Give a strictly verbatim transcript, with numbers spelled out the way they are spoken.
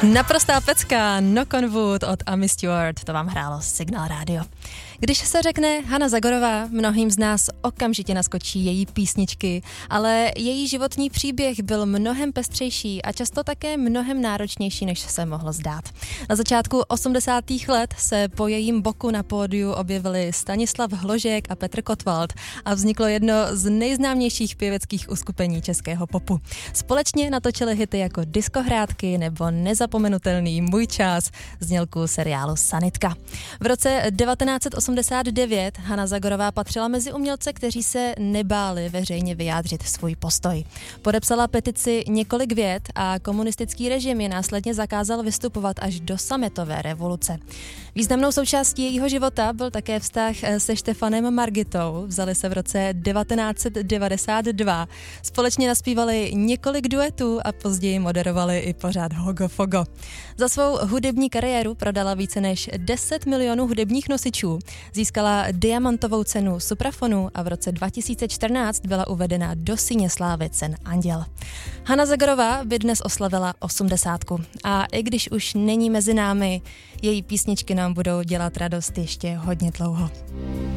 Naprostá pecka, Knock on Wood od Amy Stewart, to vám hrálo Signál rádio. Když se řekne Hana Zagorová, mnohým z nás okamžitě naskočí její písničky, ale její životní příběh byl mnohem pestřejší a často také mnohem náročnější, než se mohlo zdát. Na začátku osmdesátých let se po jejím boku na pódiu objevili Stanislav Hložek a Petr Kotwald a vzniklo jedno z nejznámějších pěveckých uskupení českého popu. Společně natočili hity jako Diskohrádky nebo nezapomenutelný Můj čas, znělku seriálu Sanitka. V roce devatenáct set osmdesát devět Hana Zagorová patřila mezi umělce, kteří se nebáli veřejně vyjádřit svůj postoj. Podepsala petici Několik vět a komunistický režim je následně zakázal vystupovat až do sametové revoluce. Významnou součástí jejího života byl také vztah se Štefanem Margitou. Vzali se v roce devatenáct set devadesát dva. Společně naspívali několik duetů a později moderovali i pořád Hogo Fogo. Za svou hudební kariéru prodala více než deset milionů hudebních nosičů. Získala diamantovou cenu Suprafonu a v roce dva tisíce čtrnáct byla uvedena do síně slávy cen Anděl. Hana Zagorová by dnes oslavila osmdesátku. A i když už není mezi námi, její písničky nám budou dělat radost ještě hodně dlouho.